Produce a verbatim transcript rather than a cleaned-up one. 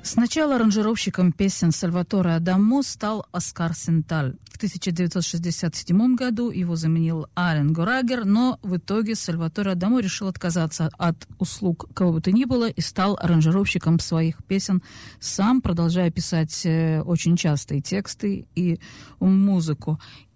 Сначала аранжировщиком песен Сальваторе Адамо стал Оскар Сенталь. В тысяча девятьсот шестьдесят седьмом году его заменил Ален Горагер, но в итоге Сальваторе Адамо решил отказаться от услуг кого бы то ни было и стал аранжировщиком своих песен сам, продолжая писать очень часто и тексты, и музыку.